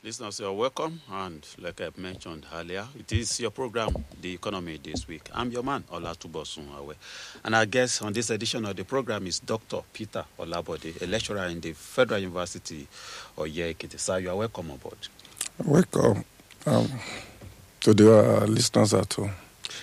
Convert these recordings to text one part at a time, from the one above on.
Listeners, you're welcome. And like I mentioned earlier, it is your program, The Economy This Week. I'm your man, Olatubosun Awe. And our guest on this edition of the program is Dr. Peter Olabode, a lecturer in the Federal University of Ekiti. Sir, you are welcome aboard. Welcome to the listeners at home.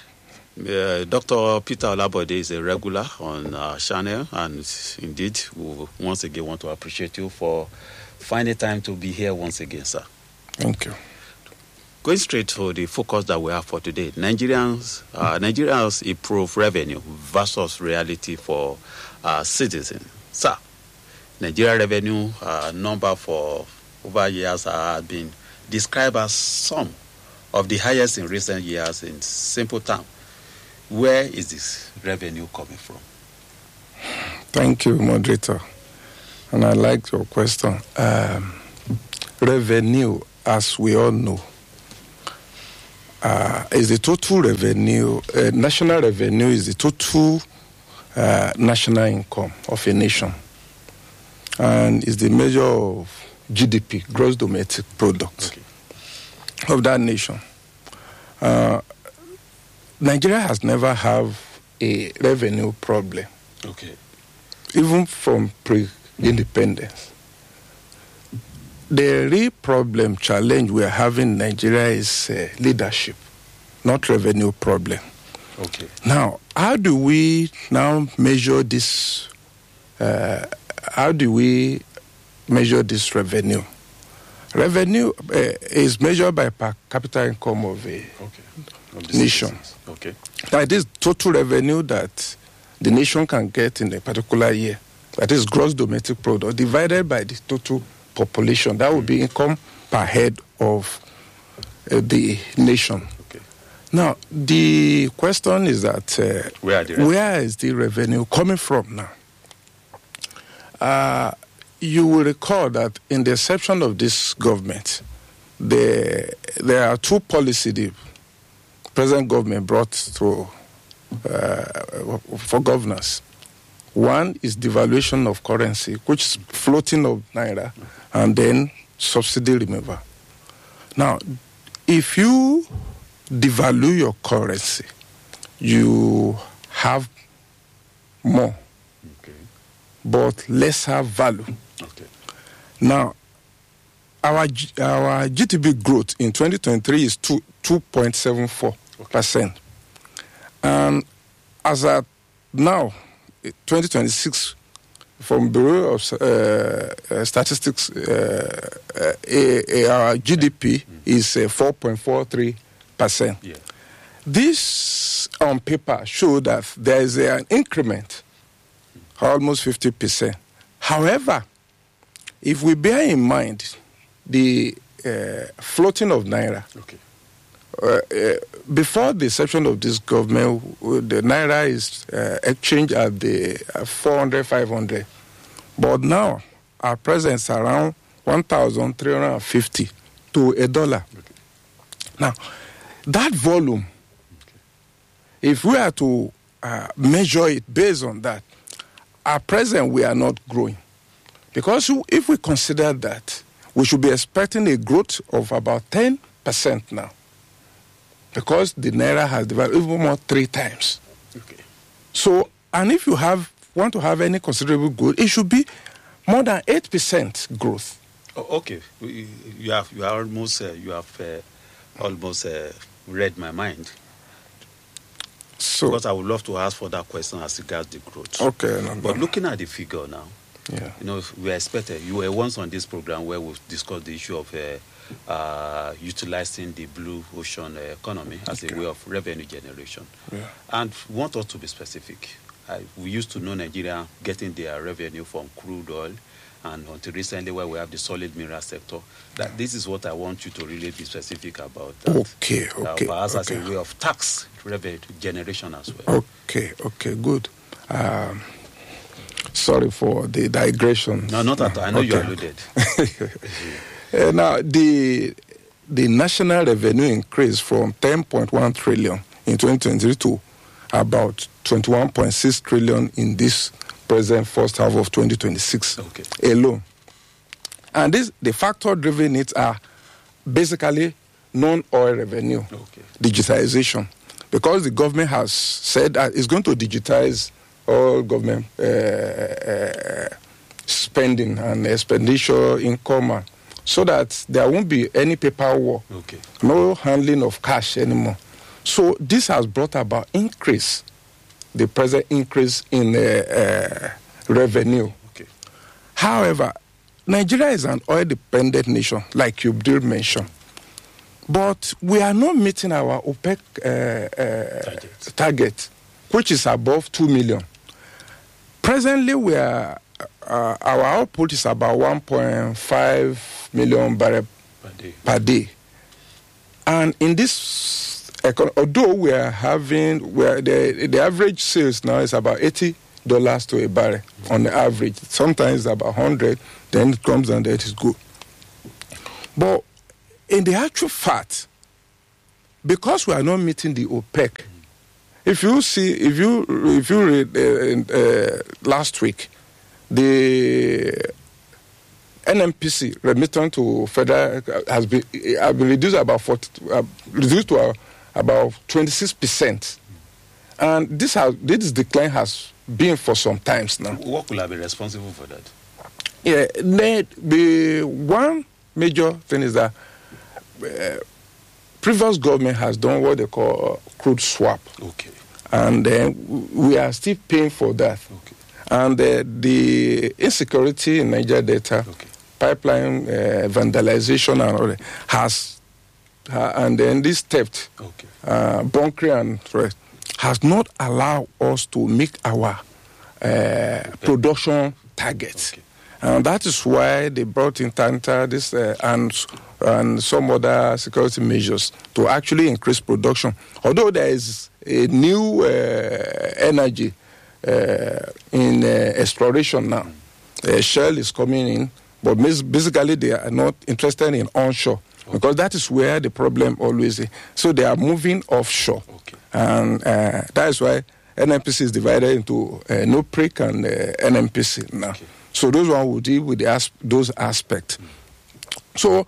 Dr. Peter Olabode is a regular on our channel, and indeed, we once again want to appreciate you for finding time to be here once again, sir. Thank you. Going straight to the focus that we have for today, Nigerians improve revenue versus reality for citizens. Sir, Nigeria revenue number for over years have been described as some of the highest in recent years. In simple terms, where is this revenue coming from? Thank you, moderator. And I like your question. Revenue, as we all know, is the total revenue. National revenue is the total national income of a nation, and is the measure of GDP, gross domestic product, of that nation. Nigeria has never had a revenue problem. Okay. Even from pre-independence. The real problem, challenge we are having in Nigeria is leadership, not revenue problem. Okay. Now, how do we now measure this? How do we measure this revenue? Revenue is measured by per capita income of a nation. Okay. That is total revenue that the nation can get in a particular year. That is gross domestic product divided by the total population. That would be income per head of the nation. Okay. Now, the question is that where is the revenue coming from now? You will recall that in the inception of this government, there are two policies the present government brought to for governance. One is devaluation of currency, which is floating of naira, and then subsidy removal. Now, if you devalue your currency, you have more, but lesser value. Okay. Now, our GDP growth in 2023 is 2.74%. And as at now, 2026, from Bureau of Statistics, our GDP is 4.43%. Yeah. This, on paper, shows that there is an increment, almost 50%. However, if we bear in mind the floating of naira, before the inception of this government, the naira is exchanged at the 400, 500. But now, our presence is around 1,350 to $1. Okay. Now, that volume, if we are to measure it based on that, at present we are not growing. Because if we consider that, we should be expecting a growth of about 10% now. Because the naira has devalued even more 3 times. Okay. So, and if you want to have any considerable growth, it should be more than 8% growth. Oh, okay, you have almost read my mind. So, because I would love to ask for that question as regards the growth. Okay, but looking at the figure now, yeah, we expected. You were once on this program where we discussed the issue of utilizing the blue ocean economy as a way of revenue generation. Yeah. And want us to be specific. We used to know Nigeria getting their revenue from crude oil, and until recently where we have the solid mineral sector. That this is what I want you to really be specific about. That, okay. Perhaps as a way of tax revenue generation as well. Okay, good. Sorry for the digression. No, not at all. I know you alluded. Now, the national revenue increased from 10.1 trillion in 2023 to about 21.6 trillion in this present first half of 2026 alone. And the factor driving it are basically non-oil revenue, digitization, because the government has said that it's going to digitize all government spending and expenditure income, so that there won't be any paperwork, no handling of cash anymore. So this has brought about the present increase in revenue. However, Nigeria is an oil-dependent nation, like you did mention. But we are not meeting our OPEC target, which is above 2 million. Presently, our output is about 1.5 million barrels per day. And in this, although the average sales now is about $80 to a barrel on the average. Sometimes it's about 100, then it comes and that is good. But in the actual fact, because we are not meeting the OPEC, if you read last week, the NNPC remittance to federal has been reduced to about 26%, and this decline has been for some times now. What will have been responsible for that? Yeah, the one major thing is that previous government has done what they call crude swap. And we are still paying for that. And the insecurity in Niger Delta, pipeline vandalization and all that and then this theft, bunkering and rest, has not allowed us to make our production targets. And that is why they brought in Tanta and some other security measures to actually increase production. Although there is a new energy in exploration now. Shell is coming in, but basically they are not interested in onshore because that is where the problem always is. So they are moving offshore. And that is why NNPC is divided into NOPRIC and NNPC now. So those one will deal with those aspects. So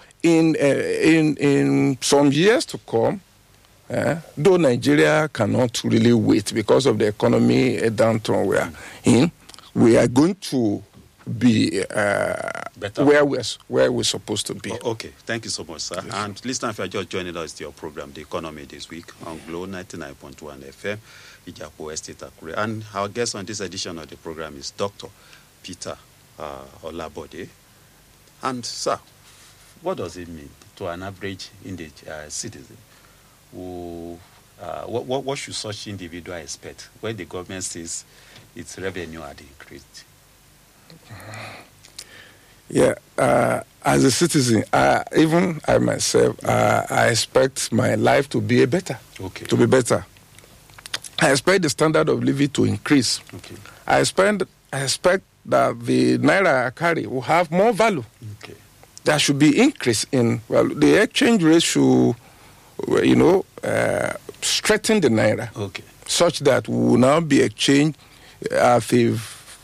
in some years to come, though Nigeria cannot really wait because of the economy downturn we are in, we are going to be where we're supposed to be. Okay, thank you so much, sir. Yes. And listener, if you are just joining us, to your program, The Economy This Week on Glow 99.1 FM, Ijapo Estate, Akure. And our guest on this edition of the program is Dr. Peter Olabode. And, sir, what does it mean to an average citizen? What should such individual expect when the government says its revenue had increased? Yeah, as a citizen, even I myself, I expect my life to be better. To be better. I expect the standard of living to increase. I expect that the naira I carry will have more value. There should be increase in the exchange rate should, strengthen the naira, such that we will now be exchanged at a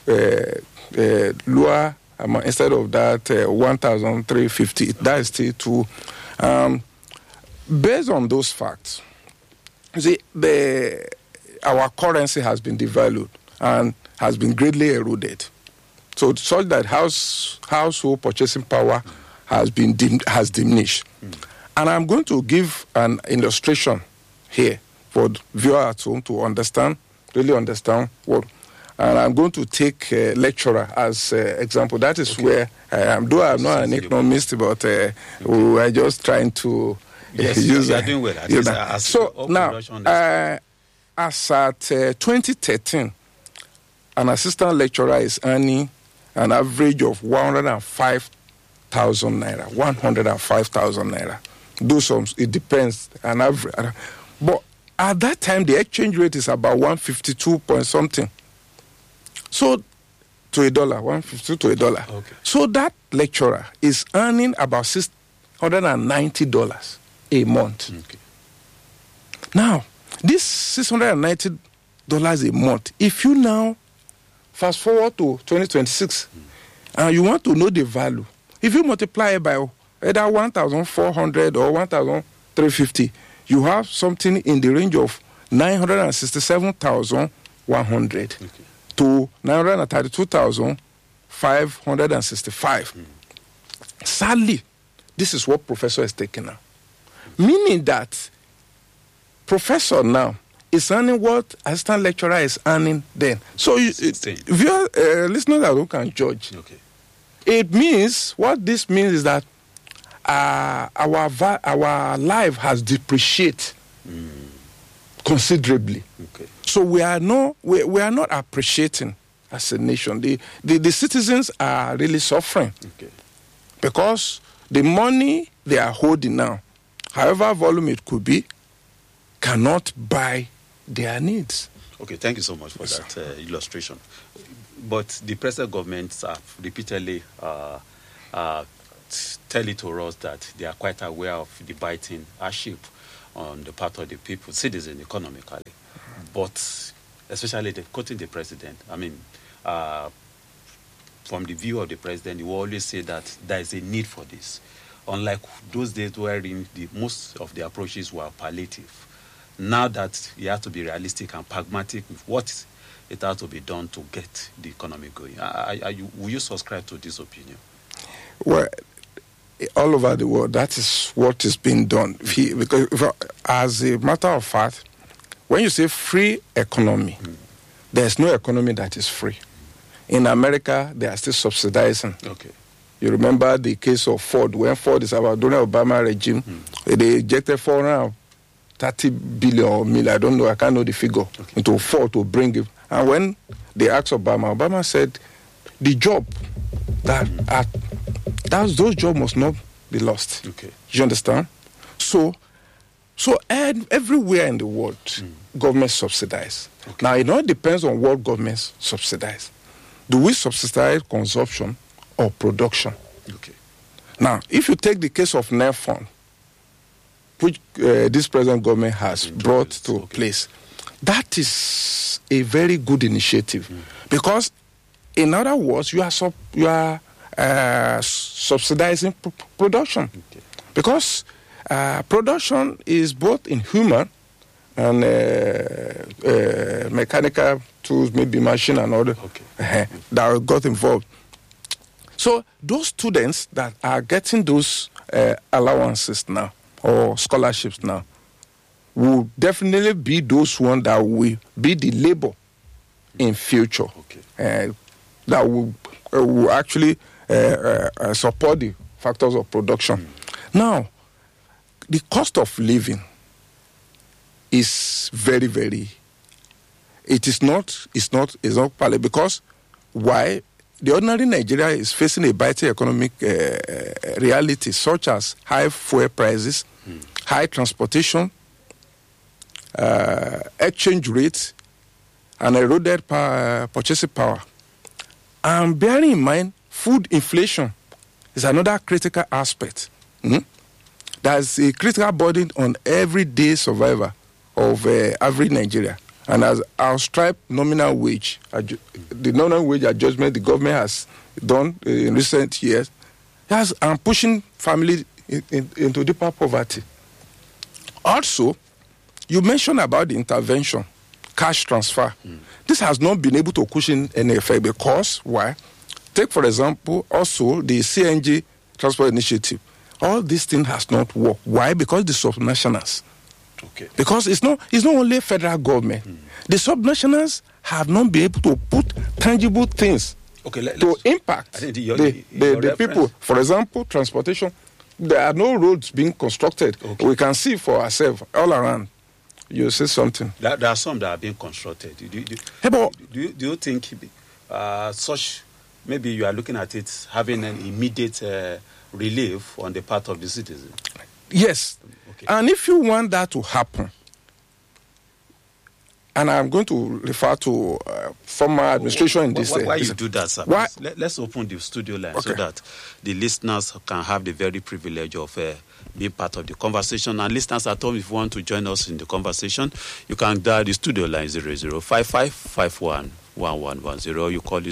lower amount instead of that 1,350. That is still too. Based on those facts, you see, our currency has been devalued and has been greatly eroded. So such that household purchasing power has diminished. And I'm going to give an illustration here for viewers at home to really understand what. And I'm going to take a lecturer as example. That is where I am. Though I'm not an economist, but we are just trying to use that. Doing well. So now, as at 2013, an assistant lecturer is earning an average of 105,000 naira. 105,000 naira. Do some, it depends, an average. But at that time, the exchange rate is about 152 point something. So, to $1, 152 to $1. So that lecturer is earning about $690 a month. Now, this $690 a month, if you now fast forward to 2026, and you want to know the value, if you multiply it by either 1,400 or 1,350, you have something in the range of 967,100 to 932,565. Sadly, this is what professor is taking now. Meaning that professor now is earning what assistant lecturer is earning then. So if you're a listener that who can judge, it means, what this means is that our life has depreciated considerably. So we are not appreciating as a nation. The citizens are really suffering because the money they are holding now, however volume it could be, cannot buy their needs. Okay, thank you so much for that illustration. But the present governments have repeatedly tell it to us that they are quite aware of the biting hardship on the part of the people, citizens economically. But especially quoting the president, I mean, from the view of the president, he will always say that there is a need for this. Unlike those days wherein most of the approaches were palliative. Now that you have to be realistic and pragmatic with what it has to be done to get the economy going. Will you subscribe to this opinion? Well, all over the world, that is what is being done. Because as a matter of fact, when you say free economy, there's no economy that is free. In America, they are still subsidizing. You remember the case of Ford. When Ford is about during the Obama regime, they ejected $430 billion or million, I don't know, I can't know the figure, into Ford to bring it. And when they asked Obama said, the job those jobs must not be lost. You understand? So everywhere in the world, government subsidize. Now, it all depends on what governments subsidize. Do we subsidize consumption or production? Now, if you take the case of NEFON, which this present government has brought to place, that is a very good initiative. Because, in other words, you are subsidizing production. Because production is both in human and mechanical tools, maybe machine and other that got involved. So those students that are getting those allowances now or scholarships now will definitely be those ones that will be the labor in future that will actually support the factors of production. Now, the cost of living is very, very. It's not partly because why? The ordinary Nigeria is facing a biting economic reality such as high fuel prices, high transportation, exchange rates, and eroded purchasing power. And bearing in mind, food inflation is another critical aspect. There's a critical burden on everyday survivor of average Nigeria. And as our stripe nominal wage, the nominal wage adjustment the government has done in recent years, has pushing family into deeper poverty. Also, you mentioned about the intervention, cash transfer. This has not been able to cushion any effect because, why? Take, for example, also the CNG transport initiative. All these things has not worked. Why? Because the subnationals. Because it's not only federal government. The subnationals have not been able to put tangible things to impact the people. For example, transportation. There are no roads being constructed. We can see for ourselves all around. You say something. There are some that are being constructed. Do you think such, maybe you are looking at it having an immediate relief on the part of the citizen? Yes. And if you want that to happen, and I'm going to refer to former administration in this. Why you do that, sir? Let's open the studio line so that the listeners can have the very privilege of being part of the conversation. And listeners at home, if you want to join us in the conversation, you can dial the studio line 0055 51 1110. You call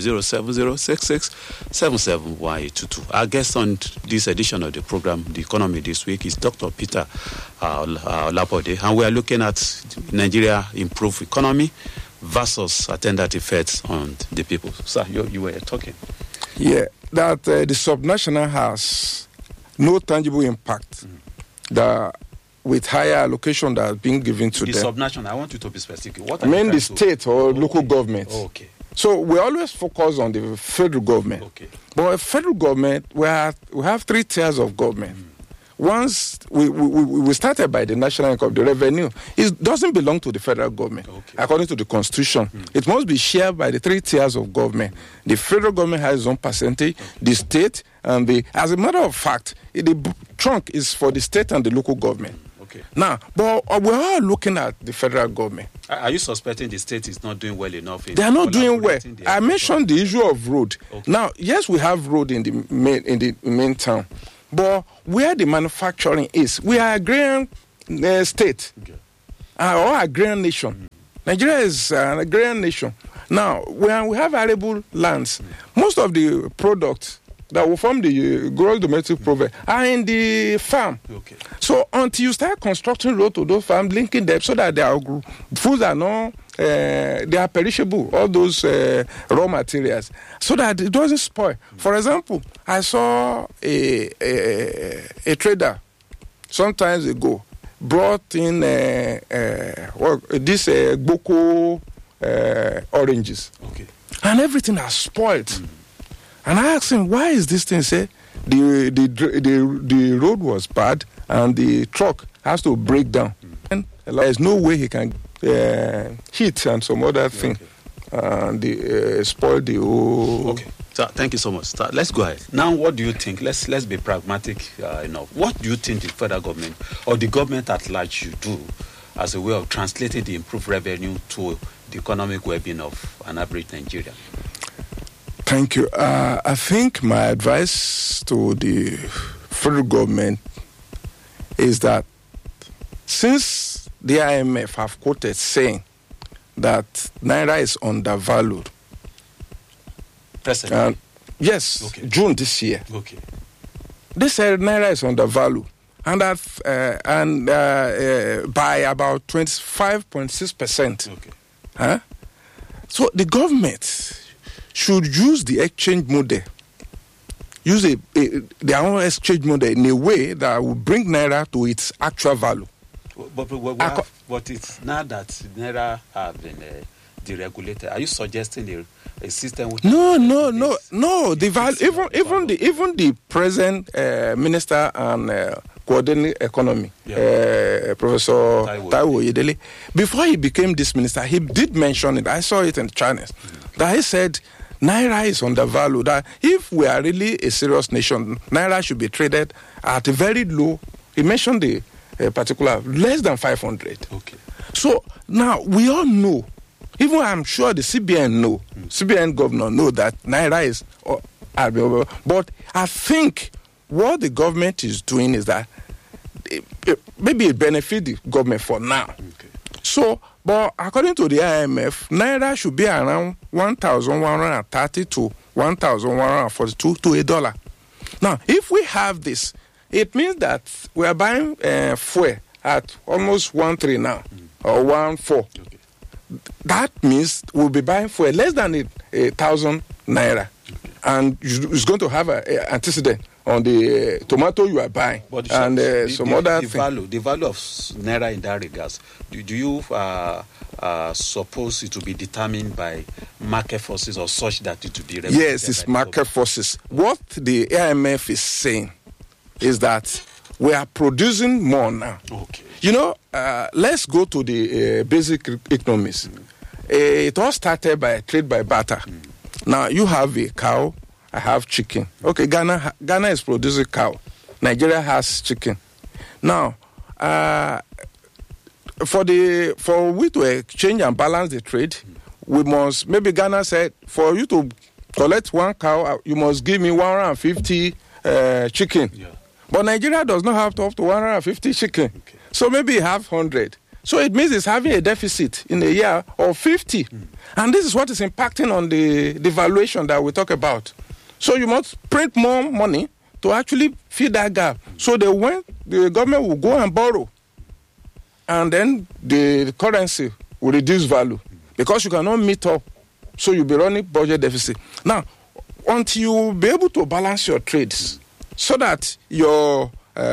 07066771822. Our guest on this edition of the program, The Economy This Week, is Dr. Peter Olabode, and we are looking at Nigeria improved economy versus attendant effects on the people. Sir, you were talking. Yeah, that the subnational has no tangible impact. That with higher allocation that has been given to the them. The subnational, I want you to be specific. What I mean the state or local government. Okay. So we always focus on the federal government. Okay. But federal government, we have 3 tiers of government. Once we started by the national income, the revenue, it doesn't belong to the federal government. Okay. According to the constitution, it must be shared by the 3 tiers of government. The federal government has its own percentage, the state, and as a matter of fact, the trunk is for the state and the local government. Okay. Now, but we're all looking at the federal government. Are you suspecting the state is not doing well enough? They are not doing well. I mentioned the issue of road. Okay. Now, yes, we have road in the main town, but where the manufacturing is, we are agrarian state, or agrarian nation. Nigeria is an agrarian nation. Now, when we have arable lands, most of the products that will form the gross domestic product are in the farm. Okay. So until you start constructing road to those farms, linking them so that their foods are not, they are perishable, all those raw materials, so that it doesn't spoil. For example, I saw a trader sometimes ago brought in this Boko oranges, okay, and everything has spoiled. And I asked him, why is this thing? Say the road was bad and the truck has to break down. And there's no way he can heat and some other thing and spoil the whole. Okay. So thank you so much. So, let's go ahead. Now, what do you think? Let's be pragmatic enough. What do you think the federal government or the government at large should do as a way of translating the improved revenue to the economic well-being of an average Nigerian? Thank you. I think my advice to the federal government is that since the IMF have quoted saying that Naira is undervalued. Presently? Yes, okay. June this year. Okay. They said Naira is undervalued, and that by about 25.6%. Okay. Huh? So the government should use the exchange model, use their own exchange model in a way that will bring Naira to its actual value. But it's now that Naira have been deregulated. Are you suggesting a system? Which No. The value, even the present minister and coordinating economy, Professor Taiwo Oyedele, before he became this minister, he did mention it. I saw it in the channels that he said Naira is undervalued. That if we are really a serious nation, Naira should be traded at a very low. He mentioned the particular less than 500. Okay. So now we all know. Even I'm sure the CBN governor know that Naira is. But I think what the government is doing is that maybe it benefits the government for now. Okay. So, but according to the IMF, Naira should be around 1,130 to 1,142 to $1. Now, if we have this, it means that we are buying fuel at almost 1.3 now, or 1.4. Okay. That means we'll be buying fuel less than 1,000 Naira. Okay. And it's going to have an antecedent on the tomato you are buying. But and some other the value of Naira in that regards, do you suppose it to be determined by market forces or such that it to be regulated? Yes, it's market forces. What the IMF is saying is that we are producing more now. Okay. You know, let's go to the basic economics. It all started by trade by barter. Now, you have a cow, I have chicken. Okay, Ghana is producing cow. Nigeria has chicken. Now, for we to exchange and balance the trade, we must, maybe Ghana said, for you to collect one cow, you must give me 150 chicken. Yeah. But Nigeria does not have up to 150 chicken. Okay. So maybe you have 100. So it means it's having a deficit in a year of 50. And this is what is impacting on the valuation that we talk about. So you must print more money to actually fill that gap. So the government will go and borrow. And then the currency will reduce value because you cannot meet up. So you'll be running budget deficit. Now, until you be able to balance your trades so that your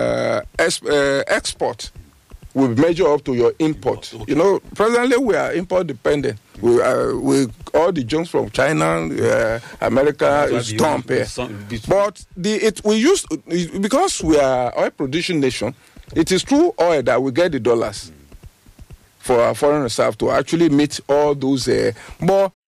export will measure up to your import. Okay. You know, presently we are import dependent. We all the junks from China, America is dumped here. But because we are oil producing nation, it is through oil that we get the dollars for our foreign reserve to actually meet all those. But